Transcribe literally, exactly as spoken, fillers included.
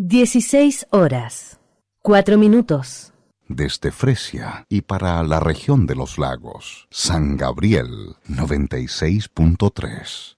dieciséis horas, cuatro minutos. Desde Fresia y para la región de los lagos, San Gabriel noventa y seis punto tres.